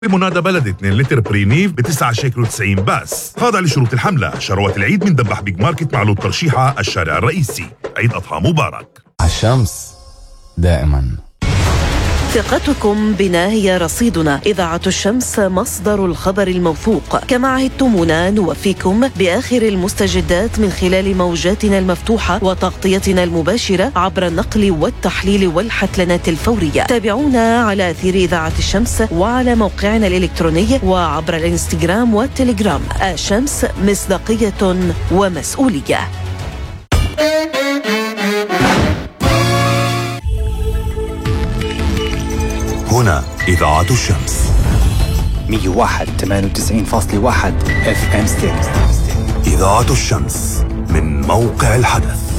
بمنادى بلد 2 لتر برينيف ب9 شيكل و90 بس. خاضع لشروط الحملة. شروات العيد من دبح بيج ماركت معلول ترشيحة الشارع الرئيسي. عيد أضحى مبارك. الشمس دائما. ثقتكم بنا هي رصيدنا. إذاعة الشمس مصدر الخبر الموثوق. كما عهدتمونا نوفيكم بآخر المستجدات من خلال موجاتنا المفتوحة وتغطيتنا المباشرة عبر النقل والتحليل والحتلنات الفورية. تابعونا على أثير إذاعة الشمس وعلى موقعنا الإلكتروني وعبر الإنستغرام والتليجرام. الشمس مصداقية ومسؤولية. هنا إذاعة الشمس 101.98.1 FM ستيريو. إذاعة الشمس من موقع الحدث.